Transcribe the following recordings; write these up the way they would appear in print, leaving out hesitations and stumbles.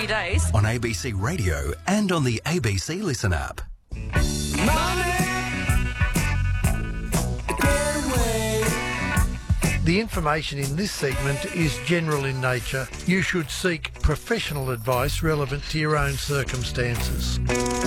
happy days. On ABC Radio and on the ABC Listen app. The information in this segment is general in nature. You should seek professional advice relevant to your own circumstances.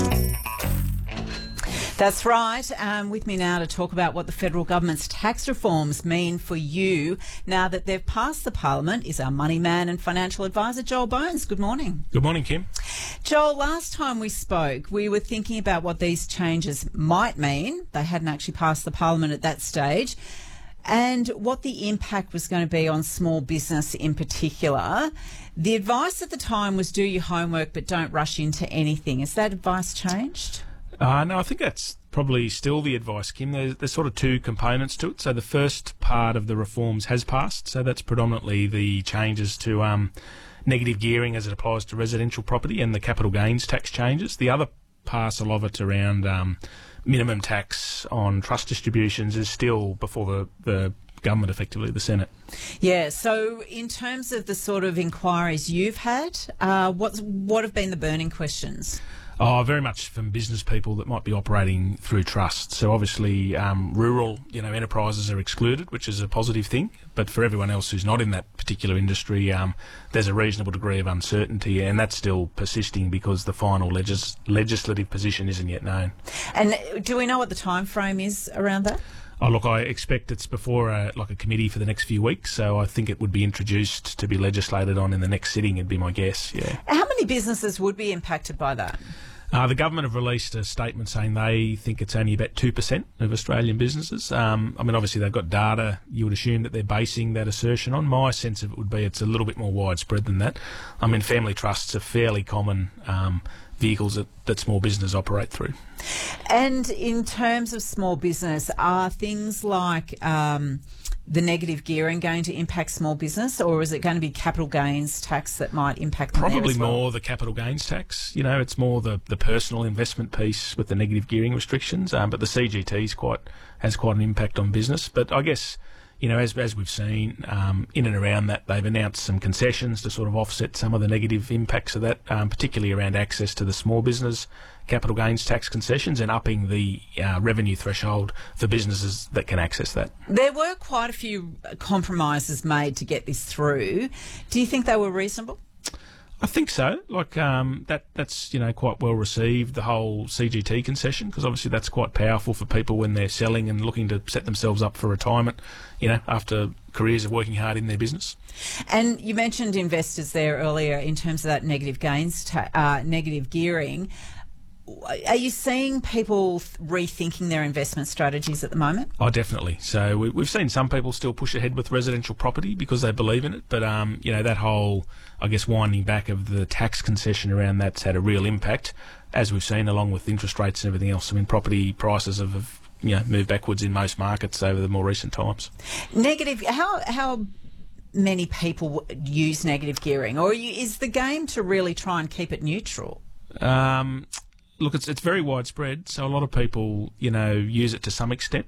That's right. With me now to talk about what the federal government's tax reforms mean for you now that they've passed the Parliament is our money man and financial advisor, Joel Bones. Good morning. Good morning, Kim. Joel, last time we spoke, we were thinking about what these changes might mean. They hadn't actually passed the Parliament at that stage. And what the impact was going to be on small business in particular. The advice at the time was do your homework but don't rush into anything. Has that advice changed? No, I think that's probably still the advice, Kim. There's sort of two components to it. So the first part of the reforms has passed. So that's predominantly the changes to negative gearing as it applies to residential property and the capital gains tax changes. The other parcel of it around minimum tax on trust distributions is still before the government, effectively the Senate. Yeah, so in terms of the sort of inquiries you've had, what have been the burning questions? Oh, very much from business people that might be operating through trusts. So obviously rural, enterprises are excluded, which is a positive thing. But for everyone else who's not in that particular industry, there's a reasonable degree of uncertainty, and that's still persisting because the final legislative position isn't yet known. And do we know what the time frame is around that? Oh, look, I expect it's before a committee for the next few weeks, so I think it would be introduced to be legislated on in the next sitting, would be my guess, yeah. How many businesses would be impacted by that? The government have released a statement saying they think it's only about 2% of Australian businesses. Obviously they've got data you would assume that they're basing that assertion on. My sense of it would be it's a little bit more widespread than that. Family trusts are fairly common vehicles that small business operate through. And in terms of small business, are things like the negative gearing going to impact small business, or is it going to be capital gains tax that might impact them? Probably there as well? More the capital gains tax. It's more the personal investment piece with the negative gearing restrictions, but the CGT has quite an impact on business. But I guess, as we've seen in and around that, they've announced some concessions to sort of offset some of the negative impacts of that, particularly around access to the small business capital gains tax concessions and upping the revenue threshold for businesses that can access that. There were quite a few compromises made to get this through. Do you think they were reasonable? I think so. That's quite well received, the whole CGT concession, because obviously that's quite powerful for people when they're selling and looking to set themselves up for retirement, after careers of working hard in their business. And you mentioned investors there earlier in terms of that negative gains, negative gearing. Are you seeing people rethinking their investment strategies at the moment? Oh, definitely. So we've seen some people still push ahead with residential property because they believe in it. But, that whole, winding back of the tax concession around that's had a real impact, as we've seen, along with interest rates and everything else. Property prices have moved backwards in most markets over the more recent times. Negative, how many people use negative gearing? Or is the game to really try and keep it neutral? Look, it's very widespread, so a lot of people, use it to some extent.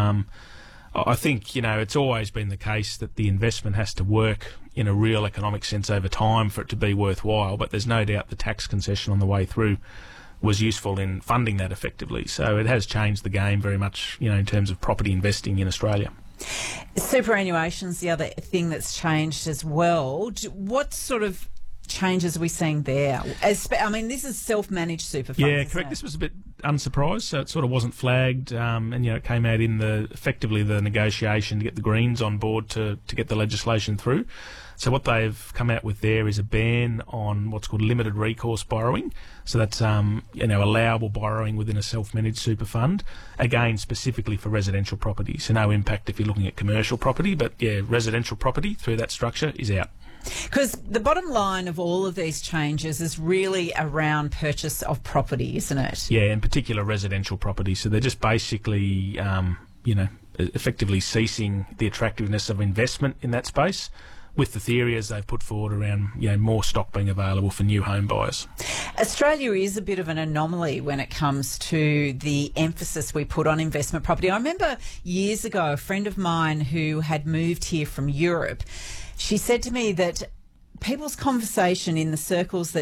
I think, it's always been the case that the investment has to work in a real economic sense over time for it to be worthwhile, but there's no doubt the tax concession on the way through was useful in funding that effectively. So it has changed the game very much, in terms of property investing in Australia. Superannuation's the other thing that's changed as well. What sort of changes are we seeing there? This is self-managed super funds. Yeah, correct. This was a bit unsurprised, so it sort of wasn't flagged, and it came out in effectively the negotiation to get the Greens on board to get the legislation through. So what they've come out with there is a ban on what's called limited recourse borrowing. So that's allowable borrowing within a self-managed super fund, again specifically for residential property. So no impact if you're looking at commercial property, but residential property through that structure is out. Because the bottom line of all of these changes is really around purchase of property, isn't it? Yeah, in particular residential property. So they're just basically, effectively ceasing the attractiveness of investment in that space, with the theory as they've put forward around more stock being available for new home buyers. Australia is a bit of an anomaly when it comes to the emphasis we put on investment property. I remember years ago a friend of mine who had moved here from Europe, she said to me that people's conversation in the circles that